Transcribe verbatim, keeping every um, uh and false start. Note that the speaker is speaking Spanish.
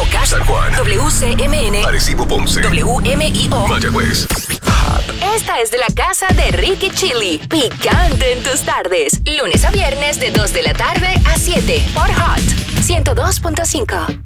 Mocas, San Juan, W C M N, Arecibo, Ponce, W M I O, Mayagüez. Esta es de la casa de Ricky Chili. Picante en tus tardes. Lunes a viernes de dos de la tarde a siete por Hot ciento dos punto cinco.